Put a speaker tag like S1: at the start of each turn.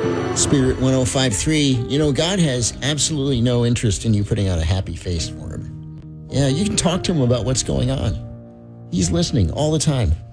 S1: Spirit 1053, God has absolutely no interest in you putting on a happy face for him. Yeah, you can talk to him about what's going on. He's listening all the time.